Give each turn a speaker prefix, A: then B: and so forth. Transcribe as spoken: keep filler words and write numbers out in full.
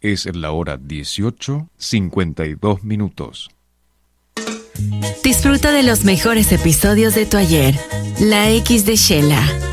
A: Es la hora dieciocho, cincuenta y dos minutos.
B: Disfruta de los mejores episodios de tu ayer. La X de Shela.